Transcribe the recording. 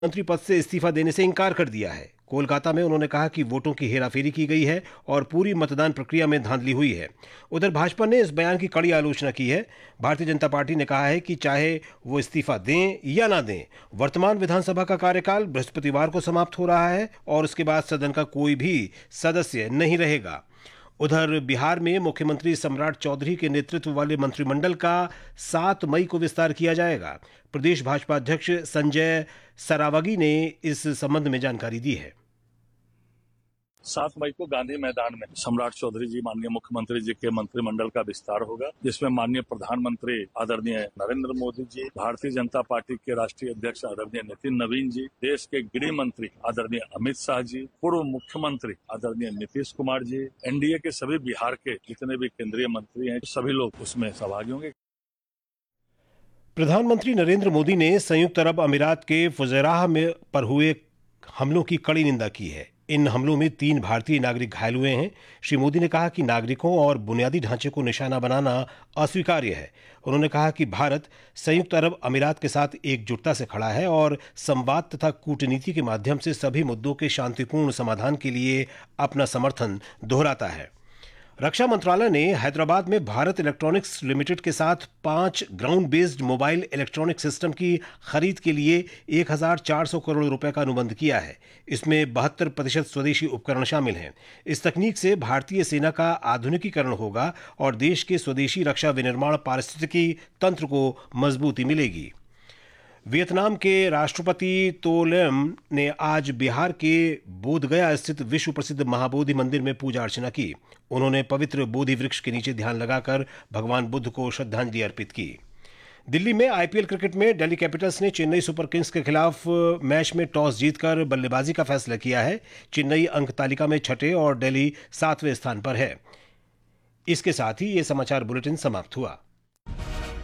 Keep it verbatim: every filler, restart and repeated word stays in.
मंत्री पद से इस्तीफा देने से इनकार कर दिया है। कोलकाता में उन्होंने कहा कि वोटों की हेराफेरी की गई है और पूरी मतदान प्रक्रिया में धांधली हुई है। उधर भाजपा ने इस बयान की कड़ी आलोचना की है। भारतीय जनता पार्टी ने कहा है कि चाहे वो इस्तीफा दें या ना दें, वर्तमान विधानसभा का कार्यकाल बृहस्पतिवार को समाप्त हो रहा है और उसके बाद सदन का कोई भी सदस्य नहीं रहेगा। उधर बिहार में मुख्यमंत्री सम्राट चौधरी के नेतृत्व वाले मंत्रिमंडल का सात मई को विस्तार किया जाएगा। प्रदेश भाजपा अध्यक्ष संजय सरावगी ने इस संबंध में जानकारी दी है। सात मई को गांधी मैदान में सम्राट चौधरी जी माननीय मुख्यमंत्री जी के मंत्रिमंडल का विस्तार होगा, जिसमें माननीय प्रधानमंत्री आदरणीय नरेंद्र मोदी जी, भारतीय जनता पार्टी के राष्ट्रीय अध्यक्ष आदरणीय नितिन नवीन जी, देश के गृह मंत्री आदरणीय अमित शाह जी, पूर्व मुख्यमंत्री आदरणीय नीतीश कुमार जी, एनडीए के सभी बिहार के जितने भी केंद्रीय मंत्री हैं, सभी लोग उसमें सहभागी होंगे। प्रधानमंत्री नरेंद्र मोदी ने संयुक्त अरब अमीरात के फुजैराह में पर हुए हमलों की कड़ी निंदा की है। इन हमलों में तीन भारतीय नागरिक घायल हुए हैं। श्री मोदी ने कहा कि नागरिकों और बुनियादी ढांचे को निशाना बनाना अस्वीकार्य है। उन्होंने कहा कि भारत संयुक्त अरब अमीरात के साथ एकजुटता से खड़ा है और संवाद तथा कूटनीति के माध्यम से सभी मुद्दों के शांतिपूर्ण समाधान के लिए अपना समर्थन दोहराता है। रक्षा मंत्रालय ने हैदराबाद में भारत इलेक्ट्रॉनिक्स लिमिटेड के साथ पांच ground based mobile electronic system की खरीद के लिए एक हज़ार चार सौ करोड़ रुपए का अनुबंध किया है। इसमें बहत्तर प्रतिशत स्वदेशी उपकरण शामिल हैं। इस तकनीक से भारतीय सेना का आधुनिकीकरण होगा और देश के स्वदेशी रक्षा विनिर्माण पारिस्थितिकी तंत्र को मजबूती मिलेगी। वियतनाम के राष्ट्रपति तो लैम ने आज बिहार के बोधगया स्थित विश्व प्रसिद्ध महाबोधि मंदिर में पूजा अर्चना की। उन्होंने पवित्र बोधि वृक्ष के नीचे ध्यान लगाकर भगवान बुद्ध को श्रद्धांजलि अर्पित की। दिल्ली में आईपीएल क्रिकेट में दिल्ली कैपिटल्स ने चेन्नई सुपर किंग्स के खिलाफ मैच में टॉस जीतकर बल्लेबाजी का फैसला किया है। चेन्नई अंक तालिका में छठे और दिल्ली सातवें स्थान पर है। इसके साथ ही ये समाचार बुलेटिन समाप्त हुआ।